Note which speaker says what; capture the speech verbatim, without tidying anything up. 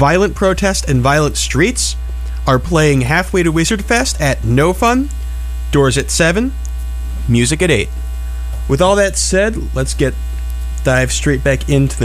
Speaker 1: Violent Protest and Violent Streets are playing halfway to Wizard Fest at No Fun. Doors at seven, music at eight. With all that said, let's get dive straight back into the